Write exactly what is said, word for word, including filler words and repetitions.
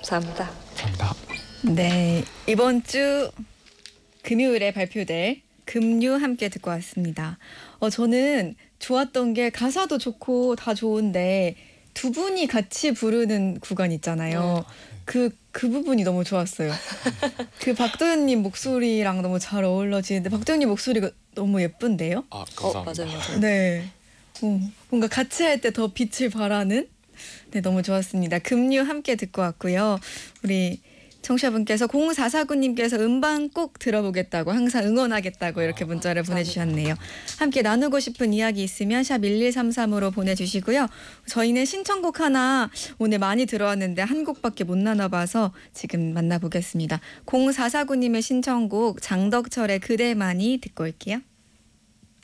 감사합니다. 감사합니다. 네, 이번 주 금요일에 발표될 금유 함께 듣고 왔습니다. 어, 저는 좋았던 게 가사도 좋고 다 좋은데 두 분이 같이 부르는 구간 있잖아요. 그, 그 부분이 너무 좋았어요. 그 박도현님 목소리랑 너무 잘 어울러지는데 박도현님 목소리가 너무 예쁜데요? 아, 어, 감사합니다. 맞아요, 맞아요. 네. 어, 뭔가 같이 할 때 더 빛을 발하는 네, 너무 좋았습니다. 금유 함께 듣고 왔고요. 우리 청취자분께서 공사사구님께서 음반 꼭 들어보겠다고 항상 응원하겠다고 이렇게 문자를 보내주셨네요. 함께 나누고 싶은 이야기 있으면 샵 일일삼삼으로 보내주시고요. 저희는 신청곡 하나 오늘 많이 들어왔는데 한 곡밖에 못 나눠봐서 지금 만나보겠습니다. 공사사구님의 신청곡 장덕철의 그대만이 듣고 올게요.